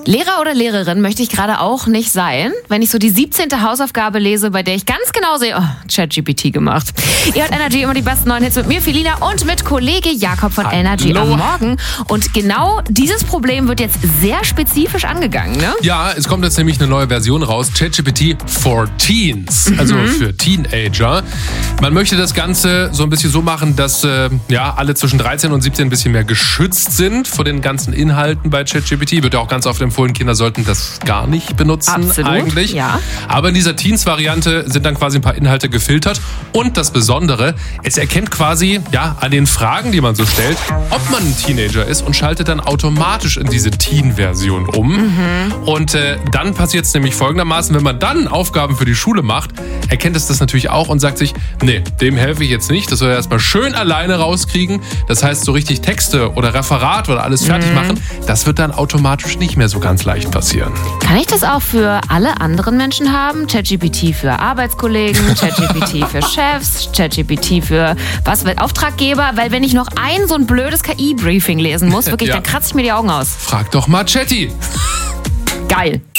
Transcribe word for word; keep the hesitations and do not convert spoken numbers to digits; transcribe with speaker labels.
Speaker 1: Lehrer oder Lehrerin möchte ich gerade auch nicht sein, wenn ich so die siebzehnte Hausaufgabe lese, bei der ich ganz genau sehe, oh, ChatGPT gemacht. Ihr hört Energy, immer die besten neuen Hits mit mir, Felina, und mit Kollege Jakob von
Speaker 2: Hallo.
Speaker 1: Energy am Morgen. Und genau dieses Problem wird jetzt sehr spezifisch angegangen, ne?
Speaker 2: Ja, es kommt jetzt nämlich eine neue Version raus, ChatGPT for Teens, also
Speaker 1: Mhm.
Speaker 2: für Teenager. Man möchte das Ganze so ein bisschen so machen, dass äh, ja, alle zwischen dreizehn und siebzehn ein bisschen mehr geschützt sind vor den ganzen Inhalten bei ChatGPT. Wird ja auch ganz oft empfohlen, Kinder sollten das gar nicht benutzen.
Speaker 1: Absolut,
Speaker 2: eigentlich.
Speaker 1: ja.
Speaker 2: Aber in dieser Teens-Variante sind dann quasi ein paar Inhalte gefiltert. Und das Besondere, es erkennt quasi ja, an den Fragen, die man so stellt, ob man ein Teenager ist und schaltet dann automatisch in diese Teen-Version um.
Speaker 1: Mhm.
Speaker 2: Und äh, dann passiert es nämlich folgendermaßen, wenn man dann Aufgaben für die Schule macht, erkennt es das natürlich auch und sagt sich, nee, dem helfe ich jetzt nicht. Das soll er erstmal schön alleine rauskriegen. Das heißt, so richtig Texte oder Referat oder alles fertig
Speaker 1: Mhm.
Speaker 2: machen, das wird dann automatisch nicht mehr so ganz leicht passieren.
Speaker 1: Kann ich das auch für alle anderen Menschen haben? ChatGPT für Arbeitskollegen, ChatGPT für Chefs, ChatGPT für was wird Auftraggeber? Weil wenn ich noch ein so ein blödes K I-Briefing lesen muss, wirklich,
Speaker 2: Ja.
Speaker 1: dann kratze ich mir die Augen aus.
Speaker 2: Frag doch mal Chatty.
Speaker 1: Geil.